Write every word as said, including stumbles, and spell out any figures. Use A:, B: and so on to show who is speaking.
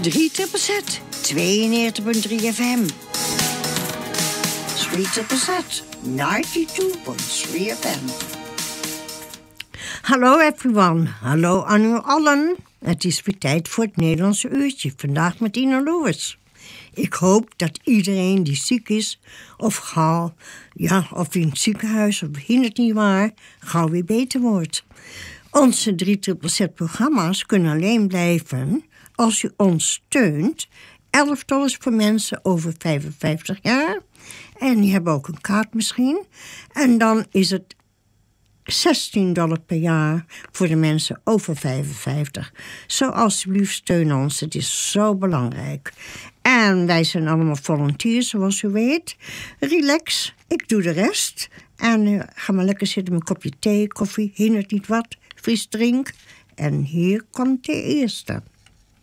A: drie triple Z, tweeënnegentig punt drie F M. drie triple Z, negenennegentig punt drie F M. Hallo everyone, hallo aan u allen. Het is weer tijd voor het Nederlandse uurtje, vandaag met Ina Lewis. Ik hoop dat iedereen die ziek is, of gauw, ja, of in het ziekenhuis, of hindert niet waar, gauw weer beter wordt. Onze drie triple Z-programma's kunnen alleen blijven als u ons steunt. elf dollars voor mensen over vijfenvijftig jaar. En die hebben ook een kaart misschien. En dan is het zestien dollar per jaar voor de mensen over vijfenvijftig. Zo alsjeblieft steun ons, het is zo belangrijk. En wij zijn allemaal volunteers, zoals u weet. Relax, ik doe de rest. En uh, ga maar lekker zitten met een kopje thee, koffie, hindert niet wat, frisdrink. En hier komt de eerste.